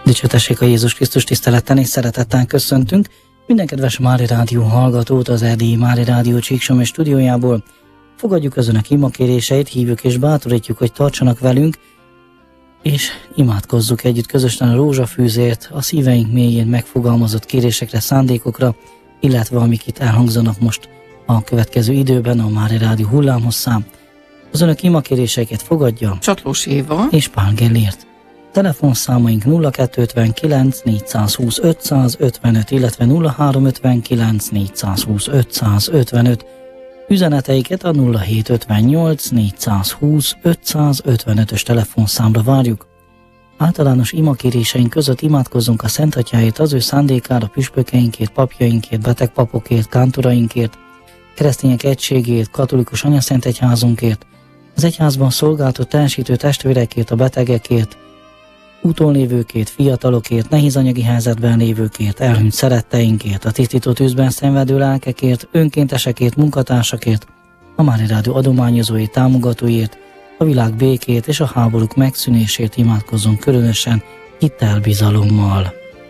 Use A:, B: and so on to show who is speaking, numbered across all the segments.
A: Dicsőtessék a Jézus Krisztus, tisztelettel és szeretettel köszöntünk minden kedves Mári Rádió hallgatót az erdélyi Mári Rádió Csíksomy stúdiójából. Fogadjuk az önök imakéréseit, hívjuk és bátorítjuk, hogy tartsanak velünk, és imádkozzuk együtt közösen a rózsafűzért, a szíveink mélyén megfogalmazott kérésekre, szándékokra, illetve amik itt elhangzanak most a következő időben a Mári Rádió hullámhosszán. Az önök imakéréseiket fogadja
B: Csatlós Éva
A: és Pál Gellért. Telefonszámaink 0259 420 555, illetve 0359 420 555. Üzeneteiket a 0758 420 555-ös telefonszámra várjuk. Általános imakéréseink között imádkozzunk a Szent Atyáért, az ő szándékára, püspökeinkért, papjainkért, beteg papokért, kántorainkért, keresztények egységért, katolikus anyaszent egyházunkért, az egyházban szolgáltató teljesítő testvérekért, a betegekért, úton lévőkért, fiatalokért, nehéz anyagi helyzetben lévőkért, elhunyt szeretteinkért, a tisztító tűzben szenvedő lelkekért, önkéntesekért, munkatársakért, a Mári Rádió adományozói, támogatóért, a világ békét és a háborúk megszűnésért imádkozzunk különösen hittel, bizalommal.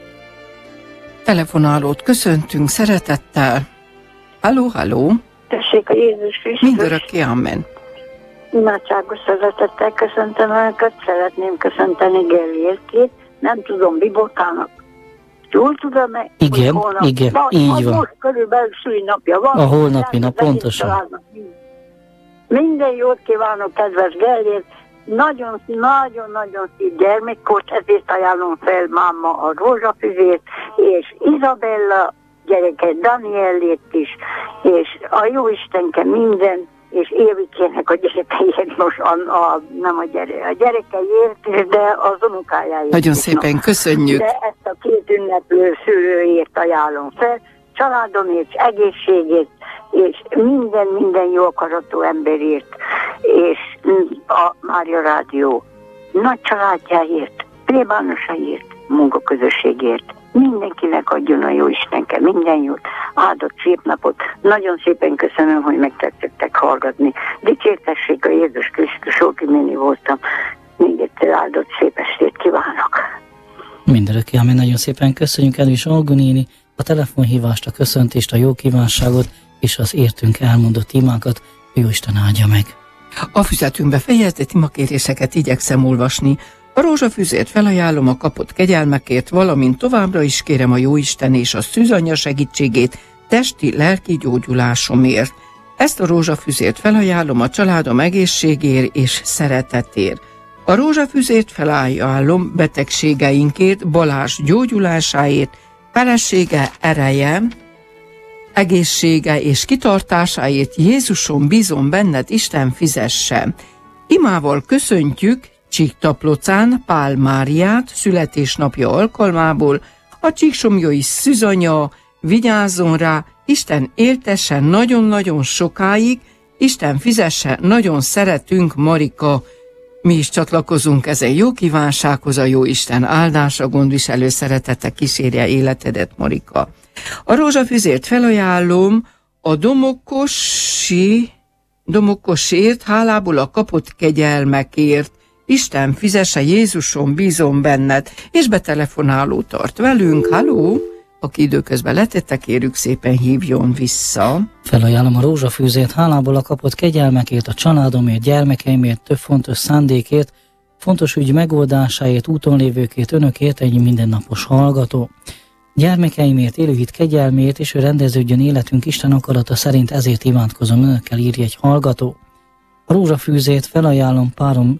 B: telefonálót köszöntünk szeretettel. Halló, halló!
C: Tessék a Jézus Krisztus!
B: Mindörökké, amen!
C: Imádságos szeretettel köszöntöm Önöket, szeretném köszönteni Gellértjét, nem tudom, Bibotának. Jól tudom-e?
A: Igen, így van.
C: Most körülbelül szülinapja van.
A: A holnapi nap, pontosan.
C: Minden jót kívánok, kedves Gellért! Nagyon szép gyermekkort, ezért ajánlom fel máma a rózsafüzét, és Izabella gyereke Daniellét is, és a Jóistenke minden, és Évikének a gyerekeiért most nem a gyerekeiért, de az unokájáért.
B: Nagyon szépen köszönjük.
C: De ezt a két ünneplő szülőért ajánlom fel, családomért, egészségét, és minden jó akaratú emberért, és a Mária Rádió nagy családjáért, plébánosaiért, munkaközösségért. Mindenkinek adjon a Jóistenke minden jót, áldott szép napot. Nagyon szépen köszönöm, hogy megtetszettek hallgatni. Dicsértessék a Jézus Krisztus, Ókiméni voltam. Még egyszer áldott szép estét kívánok.
A: Mindörökké, amen. Nagyon szépen köszönjük Edvis Olga néni a telefonhívást, a köszöntést, a jó kívánságot és az értünk elmondott imákat. Jóisten áldja meg.
B: A füzetünkbe fejezett imakéréseket igyekszem olvasni. A rózsafűzért felajánlom a kapott kegyelmekért, valamint továbbra is kérem a Jóisten és a szűzanyja segítségét testi-lelki gyógyulásomért. Ezt a rózsafűzért felajánlom a családom egészségért és szeretetért. A rózsafűzért felajánlom betegségeinkért, Balázs gyógyulásáért, felesége ereje, egészsége és kitartásáért. Jézusom, bízom benned, Isten fizesse. Imával köszöntjük Csíktaplocán Pál Máriát születésnapja alkalmából, a csíksomlyai szűzanya vigyázzon rá, Isten éltessen nagyon-nagyon sokáig, Isten fizesse, nagyon szeretünk, Marika. Mi is csatlakozunk ezen jó kívánsághoz, a jó Isten áldása, gondviselő szeretete kísérje életedet, Marika. A rózsafűzért felajánlom a Domokosért, hálából a kapott kegyelmekért. Isten fizesse, Jézusom, bízom benned, és betelefonáló tart velünk. Halló! Aki időközben letette, kérjük szépen hívjon vissza.
A: Felajánlom a rózsafűzét, hálából a kapott kegyelmekért, a családomért, gyermekeimért, több fontos szándékért, fontos ügy megoldásáért, úton lévőkért, önökért, egy mindennapos hallgató. Gyermekeimért, élőhit kegyelmért, és ő rendeződjön életünk Isten akarata szerint, ezért imádkozom önökkel, írja egy hallgató. A rózsafűzét felajánlom párom